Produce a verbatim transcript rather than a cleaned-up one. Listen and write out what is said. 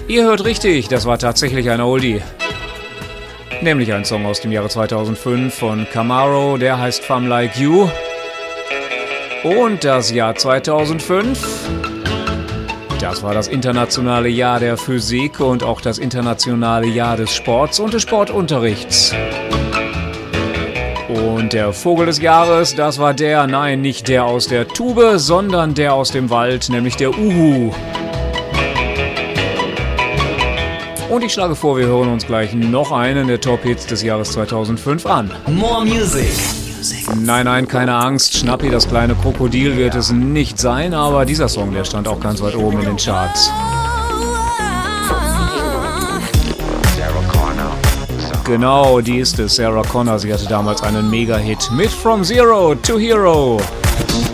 Ihr hört richtig, das war tatsächlich ein Oldie. Nämlich ein Song aus dem Jahre zweitausendfünf von Camaro, der heißt Femme Like You. Und das Jahr zweitausendfünf, das war das internationale Jahr der Physik und auch das internationale Jahr des Sports und des Sportunterrichts. Und der Vogel des Jahres, das war der, nein, nicht der aus der Tube, sondern der aus dem Wald, nämlich der Uhu. Und ich schlage vor, wir hören uns gleich noch einen der Top-Hits des Jahres zweitausendfünf an. More Music. Nein, nein, keine Angst, Schnappi, das kleine Krokodil wird es nicht sein, aber dieser Song, der stand auch ganz weit oben in den Charts. Genau, die ist es, Sarah Connor. Sie hatte damals einen Mega-Hit mit From Zero to Hero.